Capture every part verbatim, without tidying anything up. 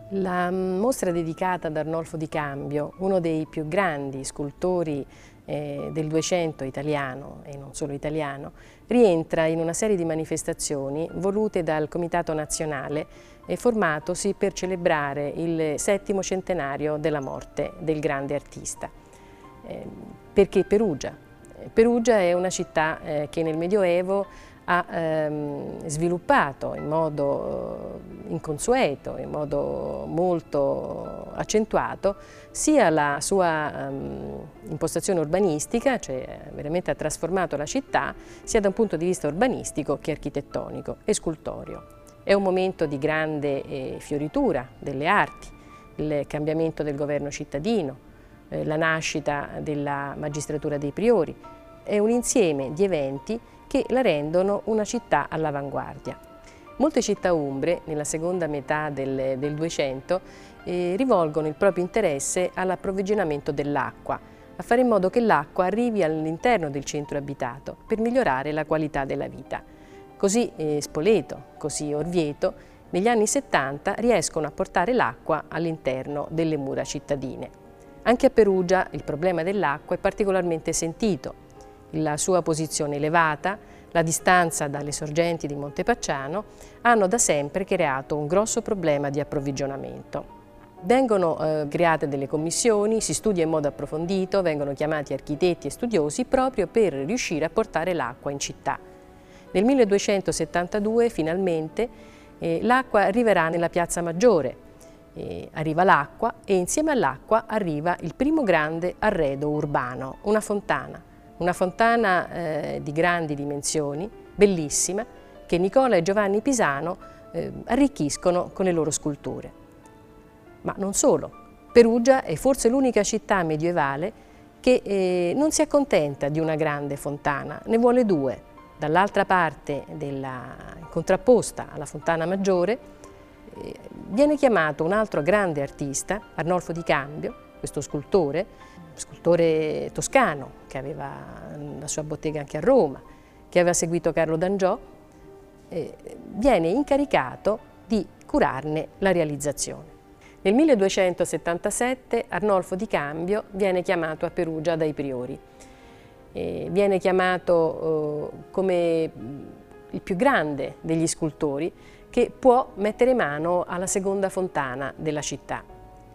La mostra dedicata ad Arnolfo Di Cambio, uno dei più grandi scultori eh, del Duecento italiano e non solo italiano, rientra in una serie di manifestazioni volute dal Comitato Nazionale e formatosi per celebrare il settimo centenario della morte del grande artista. Eh, perché Perugia? Perugia è una città eh, che nel Medioevo ha ehm, sviluppato in modo inconsueto, in modo molto accentuato, sia la sua ehm, impostazione urbanistica, cioè veramente ha trasformato la città, sia da un punto di vista urbanistico che architettonico e scultoreo. È un momento di grande eh, fioritura delle arti, il cambiamento del governo cittadino, eh, la nascita della magistratura dei priori. È un insieme di eventi che la rendono una città all'avanguardia. Molte città umbre, nella seconda metà del, del Duecento, eh, rivolgono il proprio interesse all'approvvigionamento dell'acqua, a fare in modo che l'acqua arrivi all'interno del centro abitato per migliorare la qualità della vita. Così eh, Spoleto, così Orvieto, negli anni settanta riescono a portare l'acqua all'interno delle mura cittadine. Anche a Perugia il problema dell'acqua è particolarmente sentito. La sua posizione elevata, la distanza dalle sorgenti di Montepacciano hanno da sempre creato un grosso problema di approvvigionamento. Vengono eh, create delle commissioni, si studia in modo approfondito, vengono chiamati architetti e studiosi proprio per riuscire a portare l'acqua in città. Nel milleduecentosettantadue finalmente eh, l'acqua arriverà nella Piazza Maggiore. Eh, arriva l'acqua e insieme all'acqua arriva il primo grande arredo urbano, una fontana. Una fontana eh, di grandi dimensioni, bellissima, che Nicola e Giovanni Pisano eh, arricchiscono con le loro sculture. Ma non solo. Perugia è forse l'unica città medievale che eh, non si accontenta di una grande fontana, ne vuole due. Dall'altra parte, della, contrapposta alla Fontana Maggiore, eh, viene chiamato un altro grande artista, Arnolfo Di Cambio, questo scultore, scultore toscano che aveva la sua bottega anche a Roma, che aveva seguito Carlo d'Angiò, eh, viene incaricato di curarne la realizzazione. Nel milleduecentosettantasette Arnolfo Di Cambio viene chiamato a Perugia dai priori. Eh, viene chiamato eh, come il più grande degli scultori che può mettere mano alla seconda fontana della città.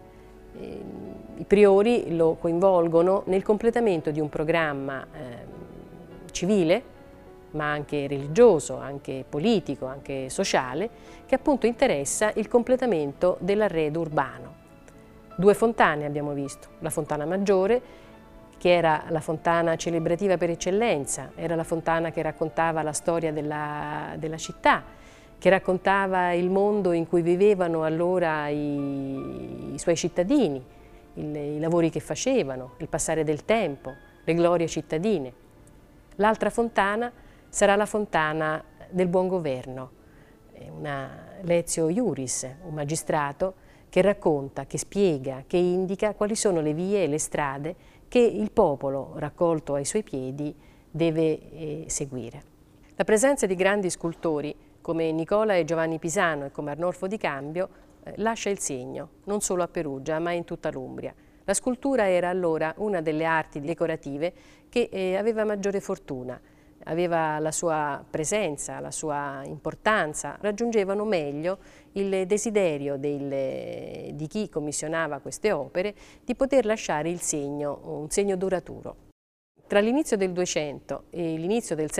I priori lo coinvolgono nel completamento di un programma eh, civile, ma anche religioso, anche politico, anche sociale, che appunto interessa il completamento dell'arredo urbano. Due fontane abbiamo visto, la Fontana Maggiore, che era la fontana celebrativa per eccellenza, era la fontana che raccontava la storia della, della città, che raccontava il mondo in cui vivevano allora i, i suoi cittadini, il, i lavori che facevano, il passare del tempo, le glorie cittadine. L'altra fontana sarà la fontana del buon governo, una Letio Iuris, un magistrato che racconta, che spiega, che indica quali sono le vie e le strade che il popolo raccolto ai suoi piedi deve eh, seguire. La presenza di grandi scultori come Nicola e Giovanni Pisano e come Arnolfo Di Cambio eh, lascia il segno, non solo a Perugia ma in tutta l'Umbria. La scultura era allora una delle arti decorative che eh, aveva maggiore fortuna, aveva la sua presenza, la sua importanza, raggiungevano meglio il desiderio del, di chi commissionava queste opere di poter lasciare il segno, un segno duraturo. Tra l'inizio del Duecento e l'inizio del